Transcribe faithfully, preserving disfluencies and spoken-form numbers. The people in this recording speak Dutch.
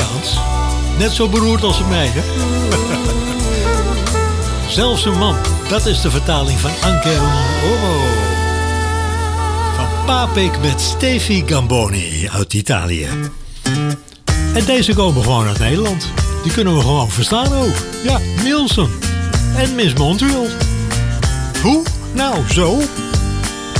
Italiaans. Net zo beroerd als een meiden. Zelfs een man, dat is de vertaling van Anche un uomo. Van Papik met Steffi Gamboni uit Italië. En deze komen gewoon uit Nederland. Die kunnen we gewoon verstaan ook. Ja, Nielsen en Miss Montreal. Hoe? Nou, zo.